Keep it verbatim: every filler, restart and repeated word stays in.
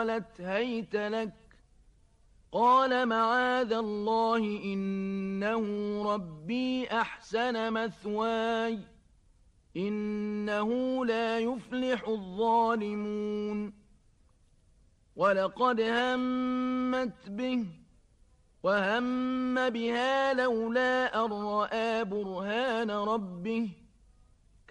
قالت هيت لك قال معاذ الله إنه ربي أحسن مثواي إنه لا يفلح الظالمون ولقد همت به وهم بها لولا أن رأى برهان ربه